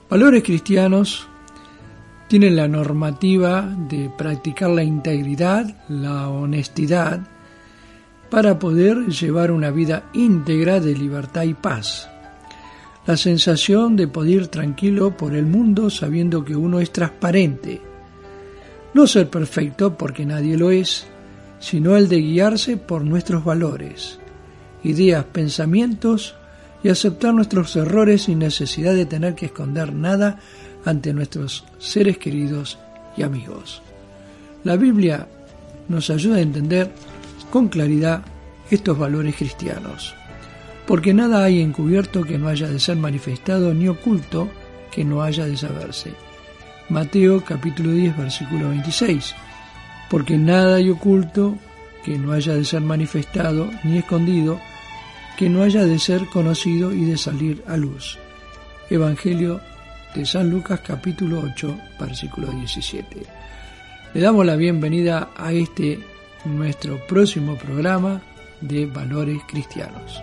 Valores cristianos tienen la normativa de practicar la integridad, la honestidad, para poder llevar una vida íntegra de libertad y paz. La sensación de poder ir tranquilo por el mundo sabiendo que uno es transparente. No ser perfecto porque nadie lo es, sino el de guiarse por nuestros valores, ideas, pensamientos y aceptar nuestros errores sin necesidad de tener que esconder nada ante nuestros seres queridos y amigos. La Biblia nos ayuda a entender con claridad estos valores cristianos, porque nada hay encubierto que no haya de ser manifestado, ni oculto que no haya de saberse. Mateo capítulo 10, versículo 26. Porque nada hay oculto que no haya de ser manifestado, ni escondido, que no haya de ser conocido y de salir a luz. Evangelio de San Lucas capítulo 8, versículo 17. Le damos la bienvenida a nuestro próximo programa de Valores Cristianos.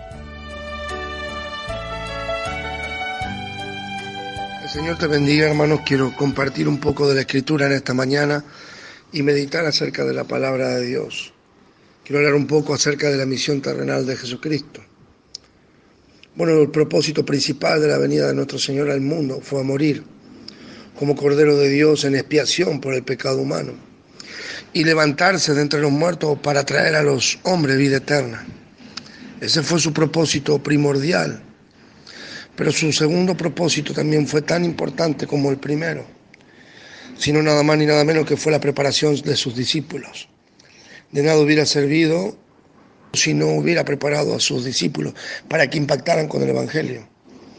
El Señor te bendiga, hermanos. Quiero compartir un poco de la Escritura en esta mañana y meditar acerca de la palabra de Dios. Quiero hablar un poco acerca de la misión terrenal de Jesucristo. Bueno, el propósito principal de la venida de nuestro Señor al mundo fue a morir como Cordero de Dios en expiación por el pecado humano y levantarse de entre los muertos para traer a los hombres vida eterna. Ese fue su propósito primordial, pero su segundo propósito también fue tan importante como el primero, sino nada más ni nada menos que fue la preparación de sus discípulos. De nada hubiera servido si no hubiera preparado a sus discípulos para que impactaran con el Evangelio.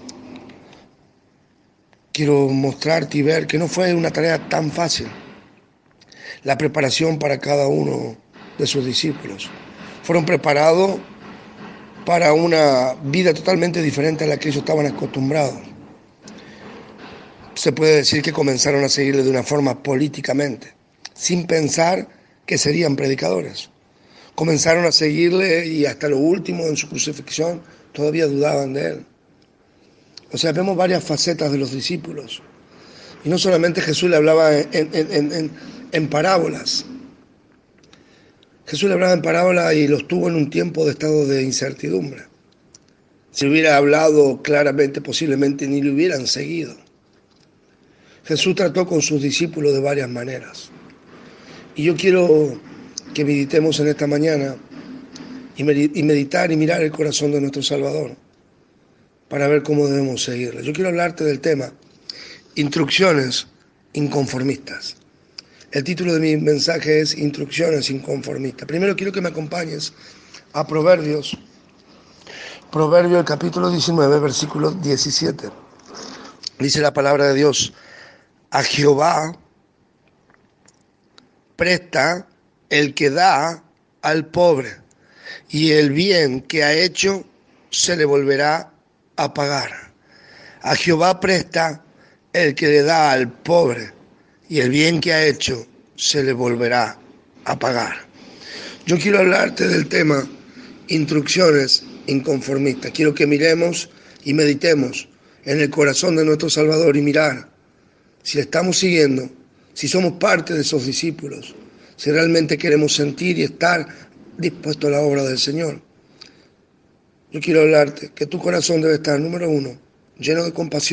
Quiero mostrarte y ver que no fue una tarea tan fácil la preparación para cada uno de sus discípulos. Fueron preparados para una vida totalmente diferente a la que ellos estaban acostumbrados. Se puede decir que comenzaron a seguirle de una forma políticamente, sin pensar que serían predicadores. Comenzaron a seguirle y hasta lo último en su crucifixión todavía dudaban de él. O sea, vemos varias facetas de los discípulos. Y no solamente Jesús le hablaba en parábolas. Jesús le hablaba en parábolas y los tuvo en un tiempo de estado de incertidumbre. Si hubiera hablado claramente, posiblemente ni le hubieran seguido. Jesús trató con sus discípulos de varias maneras. Y yo quiero que meditemos en esta mañana y meditar y mirar el corazón de nuestro Salvador para ver cómo debemos seguirle. Yo quiero hablarte del tema Instrucciones inconformistas. El título de mi mensaje es Instrucciones inconformistas. Primero quiero que me acompañes a Proverbios el capítulo 19, versículo 17. Dice la palabra de Dios: a Jehová presta el que da al pobre, y el bien que ha hecho se le volverá a pagar. A Jehová presta el que le da al pobre, y el bien que ha hecho se le volverá a pagar. Yo quiero hablarte del tema Instrucciones inconformistas. Quiero que miremos y meditemos en el corazón de nuestro Salvador y mirar si le estamos siguiendo, si somos parte de esos discípulos, si realmente queremos sentir y estar dispuestos a la obra del Señor. Yo quiero hablarte que tu corazón debe estar, número uno, lleno de compasión